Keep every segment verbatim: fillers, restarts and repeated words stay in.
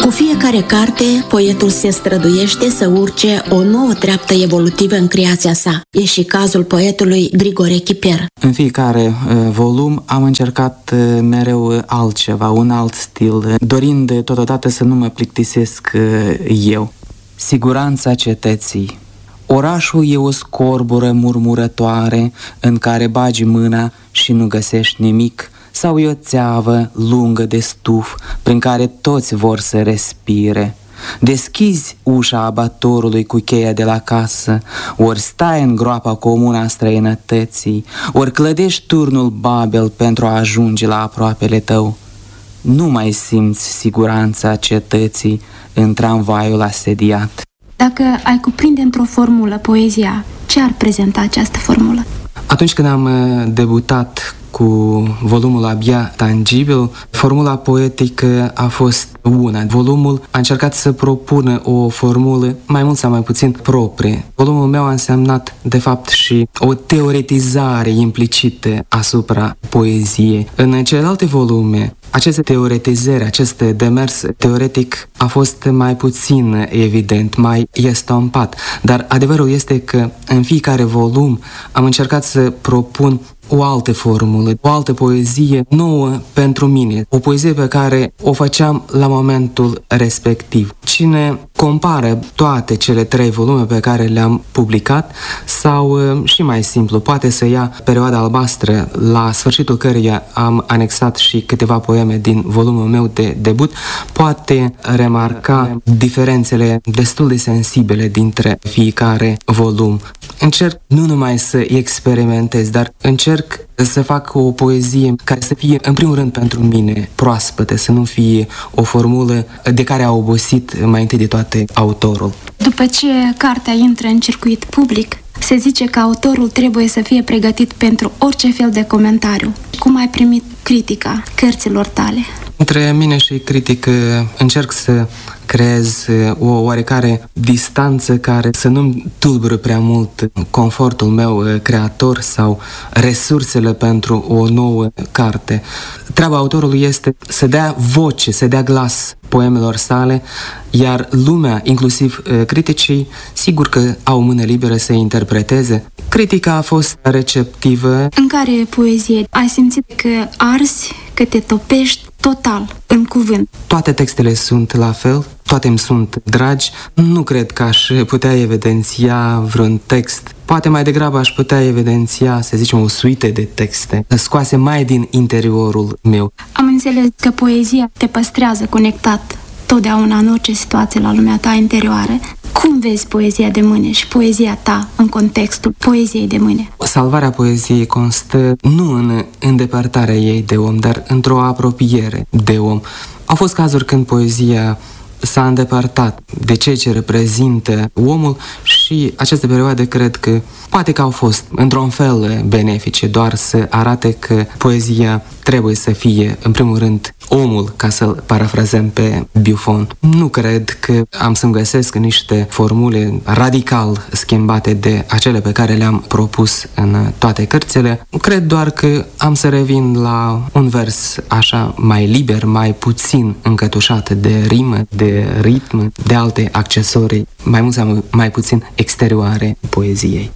Cu fiecare carte, poetul se străduiește să urce o nouă treaptă evolutivă în creația sa. E și cazul poetului Grigore Chiper. În fiecare uh, volum am încercat uh, mereu altceva, un alt stil, uh, dorind totodată să nu mă plictisesc uh, eu. Siguranța cetății. Orașul e o scorbură murmurătoare în care bagi mâna și nu găsești nimic, sau e o țeavă lungă de stuf prin care toți vor să respire. Deschizi ușa abatorului cu cheia de la casă, ori stai în groapa comună a străinătății, ori clădești turnul Babel pentru a ajunge la aproapele tău. Nu mai simți siguranța cetății în tramvaiul asediat. Dacă ai cuprinde într-o formulă poezia, ce ar prezenta această formulă? Atunci când am debutat cu volumul Abia Tangibil, formula poetică a fost una. Volumul a încercat să propună o formulă mai mult sau mai puțin proprie. Volumul meu a însemnat, de fapt, și o teoretizare implicită asupra poeziei. În celelalte volume, aceste teoretizări, acest demers teoretic a fost mai puțin evident, mai estompat. Dar adevărul este că în fiecare volum am încercat să propun o altă formulă, o altă poezie nouă pentru mine, o poezie pe care o făceam la momentul respectiv. Cine compară toate cele trei volume pe care le-am publicat, sau și mai simplu, poate să ia Perioada albastră, la sfârșitul căreia am anexat și câteva poeme din volumul meu de debut, poate remarca diferențele destul de sensibile dintre fiecare volum. Încerc nu numai să experimentez, dar încerc să fac o poezie care să fie, în primul rând, pentru mine proaspătă, să nu fie o formulă de care a obosit mai întâi de toate autorul. După ce cartea intră în circuit public, se zice că autorul trebuie să fie pregătit pentru orice fel de comentariu. Cum ai primit critica cărților tale? Între mine și critică încerc să creez o oarecare distanță care să nu-mi tulbură prea mult confortul meu creator sau resursele pentru o nouă carte. Treaba autorului este să dea voce, să dea glas poemelor sale, iar lumea, inclusiv criticii, sigur că au mână liberă să interpreteze. Critica a fost receptivă. În care poezie ai simțit că arzi, că te topești total în cuvânt? Toate textele sunt la fel, toate îmi sunt dragi. Nu cred că aș putea evidenția vreun text. Poate mai degrabă aș putea evidenția, să zicem, o suite de texte scoase mai din interiorul meu. Am înțeles că poezia te păstrează conectat totdeauna în orice situație la lumea ta interioară. Cum vezi poezia de mâine și poezia ta în contextul poeziei de mâine? Salvarea poeziei constă nu în îndepărtarea ei de om, dar într-o apropiere de om. Au fost cazuri când poezia s-a îndepărtat de ceea ce reprezintă omul și aceste perioade cred că poate că au fost într-un fel benefice, doar să arate că poezia trebuie să fie, în primul rând, omul, ca să-l parafrazăm pe Buffon. Nu cred că am să-mi găsesc niște formule radical schimbate de acele pe care le-am propus în toate cărțile. Cred doar că am să revin la un vers așa mai liber, mai puțin încătușat de rimă, de ritm, de alte accesorii, mai mult sau mai puțin exterioare poeziei.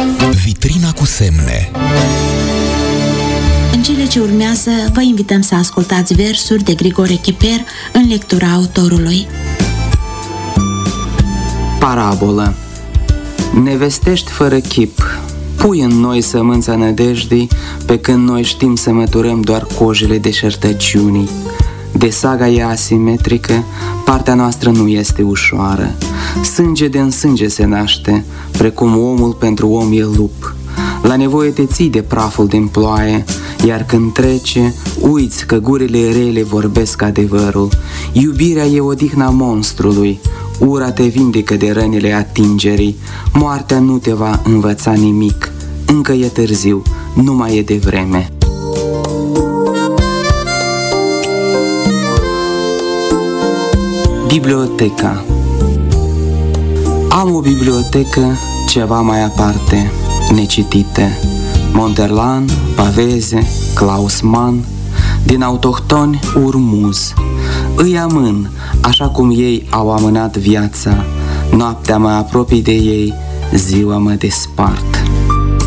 Vitrina cu semne. În cele ce urmează, vă invităm să ascultați versuri de Grigore Chiper în lectura autorului. Parabolă. Ne vestești fără chip, pui în noi sămânța nădejdii, pe când noi știm să măturăm doar cojile deșertăciunii. De saga e asimetrică, partea noastră nu este ușoară. Sânge de-n sânge se naște, precum omul pentru om e lup. La nevoie te ții de praful din ploaie, iar când trece, uiți că gurile rele vorbesc adevărul. Iubirea e odihna monstrului, ura te vindecă de rănile atingerii. Moartea nu te va învăța nimic, încă e târziu, nu mai e devreme. Biblioteca. Am o bibliotecă ceva mai aparte, necitite. Monterland, Pavese, Klaus Mann, din autohtoni Urmuz. îi amân, așa cum ei au amânat viața. Noaptea mă apropii de ei, ziua mă despart.